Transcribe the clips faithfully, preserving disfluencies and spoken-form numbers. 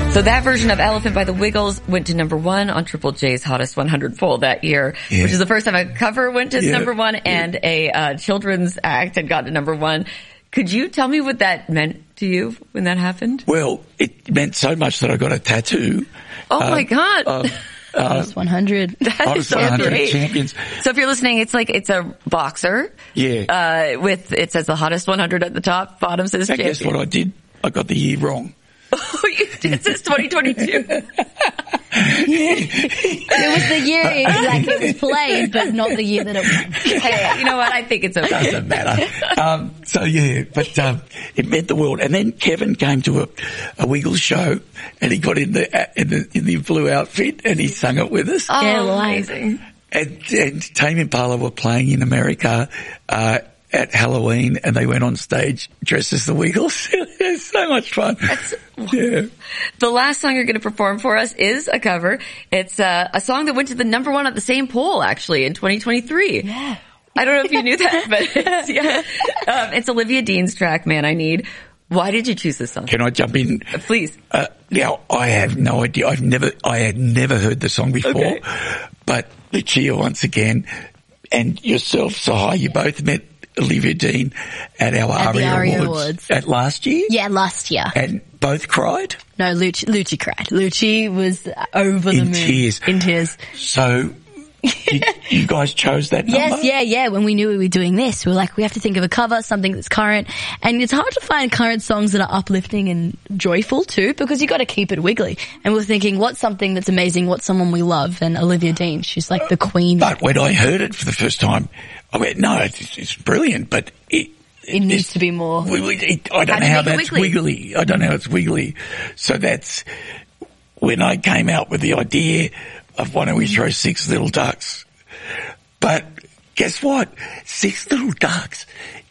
So that version of Elephant by the Wiggles went to number one on Triple J's Hottest one hundred poll that year, yeah. which is the first time a cover went to yeah. number one and yeah. a uh, children's act had got to number one. Could you tell me what that meant to you when that happened? Well, it meant so much that I got a tattoo. Oh um, my God. Um, uh, Hottest one hundred. Hottest one hundred champions. So if you're listening, it's like, it's a boxer. Yeah. Uh, with, it says the Hottest one hundred at the top, bottom says I champion. guess what I did, I got the year wrong. Oh, you did. It says twenty twenty-two. It was the year it, like it was played, but not the year that it won. Hey, you know what? I think it's okay. Doesn't matter. Um, so yeah, but um, it meant the world. And then Kevin came to a, a Wiggles show, and he got in the in the in the blue outfit, and he sang it with us. Oh, yeah, amazing! And, and Tame Impala were playing in America. Uh, at Halloween, and they went on stage dressed as the Wiggles. It's so much fun. That's, yeah. The last song you're going to perform for us is a cover. It's uh, a song that went to the number one at the same poll, actually, in twenty twenty-three. Yeah. I don't know if you knew that, but it's, yeah. um, it's Olivia Dean's track, Man I Need. Why did you choose this song? Can I jump in? Uh, please. Uh, now, I have no idea. I've never, I had never heard the song before, okay. but Lucia once again, and yourself, Sahai, you both met Olivia Dean at our at ARIA, ARIA Awards, Awards at last year. Yeah, last year. And both cried? No, Lucci, Lucci cried. Lucci was over in the moon. Tears. In tears. So you, you guys chose that number? Yes, yeah, yeah. When we knew we were doing this, we were like, we have to think of a cover, something that's current. And it's hard to find current songs that are uplifting and joyful too, because you got to keep it wiggly. And we're thinking, what's something that's amazing? What's someone we love? And Olivia Dean, she's like the queen. But when I heard it for the first time, I went, no, it's, it's brilliant, but it, it needs to be more. It, I don't know how that's wiggly. wiggly. I don't know how it's wiggly. So that's when I came out with the idea of why don't we throw Six Little Ducks. But guess what? Six Little Ducks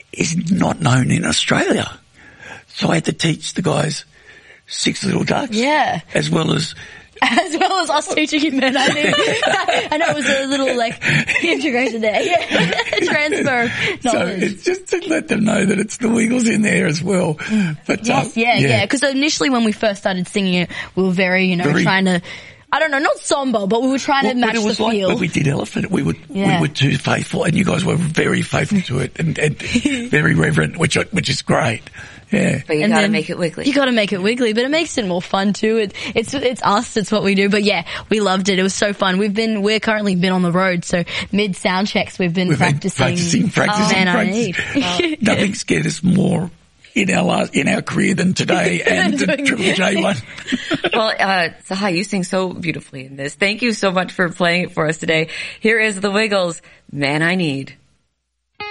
is not known in Australia. So I had to teach the guys Six Little Ducks. Yeah. As well as As well as us teaching him men, I think. I know it was a little, like, integration there. Yeah. Transfer knowledge. So it's just to let them know that it's the Wiggles in there as well. But, yes, um, yeah, yeah. Because yeah. initially when we first started singing it, we were very, you know, very, trying to, I don't know, not somber, but we were trying well, to match but it was the like feel. When we did Elephant, we were, yeah. we were too faithful, and you guys were very faithful to it, and, and very reverent, which which is great. Yeah. But you and gotta make it wiggly. You gotta make it wiggly, but it makes it more fun too. It, it's, it's us, it's what we do. But yeah, we loved it. It was so fun. We've been, we're currently been on the road, so mid sound checks we've been we've practicing. Been practicing, practicing, oh, man, practicing. I need. Nothing scared us more in our last, in our career than today and the Triple J one. Well, uh, Sahai, you sing so beautifully in this. Thank you so much for playing it for us today. Here is the Wiggles, Man I Need.